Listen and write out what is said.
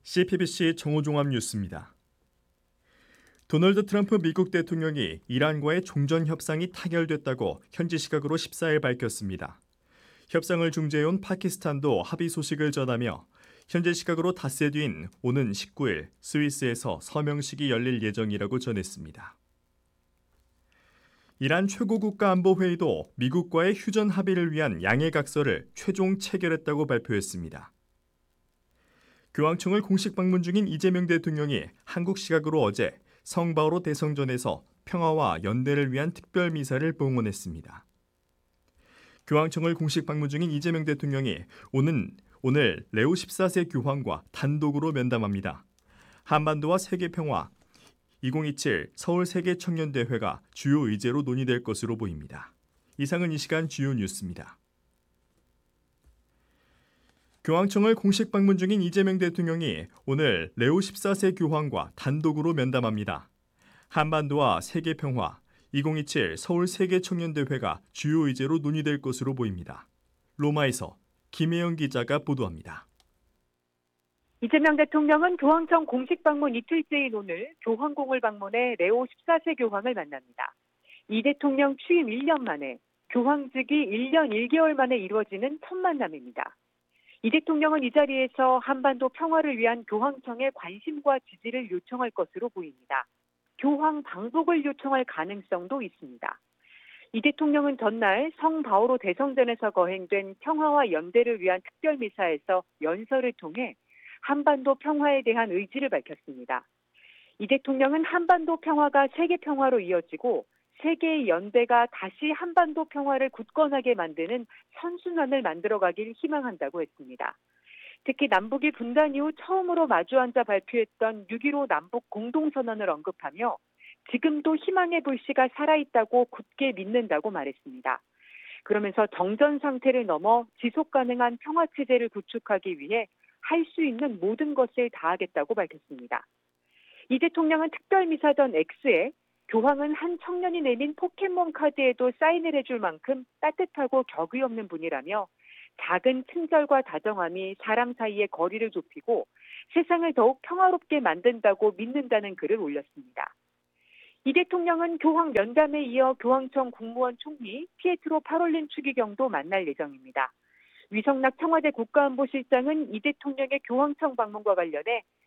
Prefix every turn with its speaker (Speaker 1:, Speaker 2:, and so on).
Speaker 1: CPBC 정오종합 뉴스입니다. 도널드 트럼프 미국 대통령이 이란과의 종전 협상이 타결됐다고 현지 시각으로 14일 밝혔습니다. 협상을 중재해온 파키스탄도 합의 소식을 전하며 현재 시각으로 닷새 뒤인 오는 19일 스위스에서 서명식이 열릴 예정이라고 전했습니다. 이란 최고국가안보회의도 미국과의 휴전 합의를 위한 양해각서를 최종 체결했다고 발표했습니다. 교황청을 공식 방문 중인 이재명 대통령이 한국 시각으로 어제 성바오로 대성전에서 평화와 연대를 위한 특별미사를 봉헌했습니다. 교황청을 공식 방문 중인 이재명 대통령이 오늘 레오 14세 교황과 단독으로 면담합니다. 한반도와 세계평화 2027 서울세계청년대회가 주요 의제로 논의될 것으로 보입니다. 이상은 이 시간 주요 뉴스입니다. 교황청을 공식 방문 중인 이재명 대통령이 오늘 레오 14세 교황과 단독으로 면담합니다. 한반도와 세계평화 2027 서울세계청년대회가 주요 의제로 논의될 것으로 보입니다. 로마에서 김혜영 기자가 보도합니다.
Speaker 2: 이재명 대통령은 교황청 공식 방문 이틀째인 오늘 교황궁을 방문해 레오 14세 교황을 만납니다. 이 대통령 취임 1년 만에 교황직이 1년 1개월 만에 이루어지는 첫 만남입니다. 이 대통령은 이 자리에서 한반도 평화를 위한 교황청의 관심과 지지를 요청할 것으로 보입니다. 교황 방북을 요청할 가능성도 있습니다. 이 대통령은 전날 성바오로 대성전에서 거행된 평화와 연대를 위한 특별미사에서 연설을 통해 한반도 평화에 대한 의지를 밝혔습니다. 이 대통령은 한반도 평화가 세계 평화로 이어지고 세계의 연대가 다시 한반도 평화를 굳건하게 만드는 선순환을 만들어가길 희망한다고 했습니다. 특히 남북이 분단 이후 처음으로 마주 앉아 발표했던 6.15 남북 공동선언을 언급하며 지금도 희망의 불씨가 살아있다고 굳게 믿는다고 말했습니다. 그러면서 정전 상태를 넘어 지속 가능한 평화체제를 구축하기 위해 할 수 있는 모든 것을 다하겠다고 밝혔습니다. 이 대통령은 특별미사전 X에 교황은 한 청년이 내민 포켓몬 카드에도 사인을 해줄 만큼 따뜻하고 격의 없는 분이라며 작은 친절과 다정함이 사람 사이의 거리를 좁히고 세상을 더욱 평화롭게 만든다고 믿는다는 글을 올렸습니다. 이 대통령은 교황 면담에 이어 교황청 국무원 총리 피에트로 파롤린 추기경도 만날 예정입니다. 위성락 청와대 국가안보실장은 이 대통령의 교황청 방문과 관련해